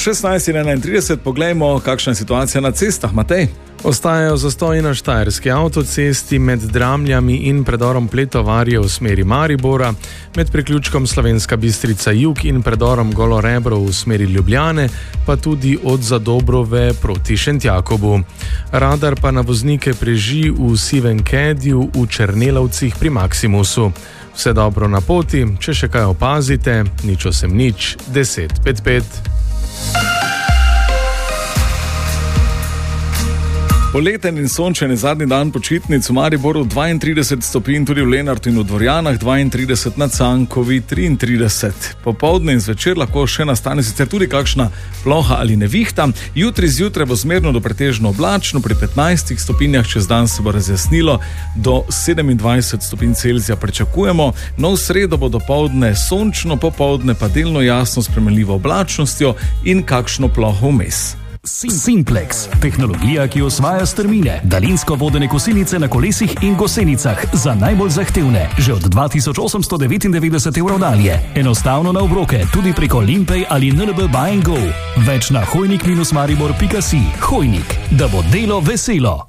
16:31, poglejmo, kakšna je situacija na cestah, Matej. Ostajajo zastoji na Štajerski avtocesti med Dramljami in predorom Pletovarje v smeri Maribora, med priključkom Slovenska Bistrica jug in predorom Golorebro v smeri Ljubljane, pa tudi od Zadobrove proti Šentjakobu. Radar pa na voznike preži v Sivem Kedju v Černelovcih pri Maximusu. Vse dobro na poti, če še kaj opazite, nič 1055. Poleten in sončen je zadnji dan počitnic v Mariboru, 32 stopinj, tudi v Lenartu in v Dvorjanah, 32 na Cankovi, 33. Popoldne in zvečer lahko še nastane sicer tudi kakšna ploha ali nevihta. Jutri zjutraj bo zmerno do pretežno oblačno, pri 15 stopinjah, čez dan se bo razjasnilo, do 27 stopinj Celzija pričakujemo. No, v sredo bo dopoldne sončno, popoldne pa delno jasno s spremenljivo oblačnostjo in kakšno ploho vmes. Simplex, tehnologija, ki osvaja strmine, daljinsko vodene kosilnice na kolesih in gosenicah za najbolj zahtevne, že od 2899 evrov dalje. Enostavno na obroke, tudi preko Limpay ali NLB Buy & Go. Več na hojnik-maribor.si. Hojnik, da bo delo veselo.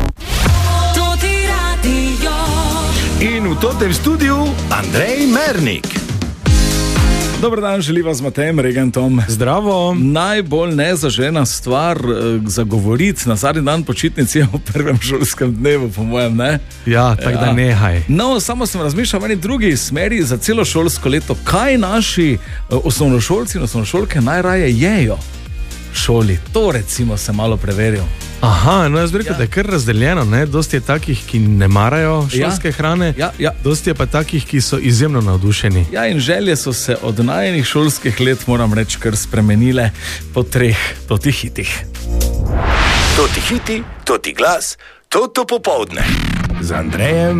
In v tem studiu Andrej Mernik. Dober dan, želiva z Matejem Regentom. Zdravo. Najbolj nezažena stvar za govoriti na zadnji dan počitnic je v prvem šolskem dnevu, po mojem, ne? Ja, tako da nehaj. No, samo sem razmišljal v eni drugi smeri za celo šolsko leto, kaj naši osnovnošolci in osnovnošolke najraje jejo v šoli. To recimo sem malo preveril. Aha, no jaz bi rekel, da je kar razdeljeno, ne? Dosti je takih, ki ne marajo šolske hrane, dosti je pa takih, ki so izjemno navdušeni. Ja, in želje so se od najinih šolskih let, moram reči, kar spremenile po 3 hitih. To ti hiti, to ti glas, to popoldne. Z Andrejem